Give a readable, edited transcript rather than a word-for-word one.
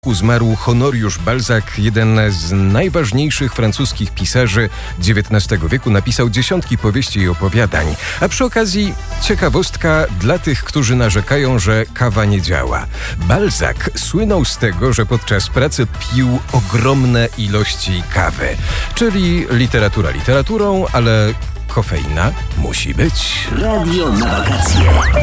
Zmarł Honoriusz Balzac, jeden z najważniejszych francuskich pisarzy XIX wieku. Napisał dziesiątki powieści i opowiadań. A przy okazji ciekawostka dla tych, którzy narzekają, że kawa nie działa. Balzac słynął z tego, że podczas pracy pił ogromne ilości kawy. Czyli literatura literaturą, ale kofeina musi być. Radio na wakacje.